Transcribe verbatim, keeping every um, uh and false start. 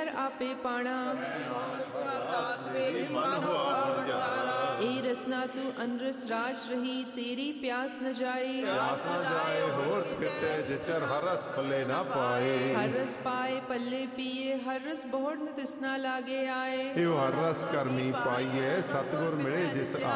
ਹਰ ਆਪੇ ਪਾਣਾ। ਅਰਦਾਸ ਮੇਰੀ ਮਨ ਹੋਆ ਗੁਰਜਾਰਾ। ਏ ਰਸਨਾ ਤੂੰ ਅਨਰਸ ਰਾਜ ਰਹੀ, ਤੇਰੀ ਪਿਆਸ ਨ ਜਾਏ। ਪਿਆਸ ਨਾ ਜਾਏ ਹੋਰ ਕਿਤੇ ਜਿਚਰ ਹਰ ਰਸ ਪੱਲੇ ਨਾ ਪਾਏ। ਹਰ ਰਸ ਪਾਏ ਪੱਲੇ ਪੀਏ, ਹਰ ਰਸ ਬਹੁੜ ਨ ਤਿਸਨਾ ਲਾਗੇ ਆਏ। ਇਹੋ ਹਰ ਰਸ ਕਰਮੀ ਪਾਈਏ, ਸਤਿਗੁਰ ਮਿਲੇ ਜਿਸ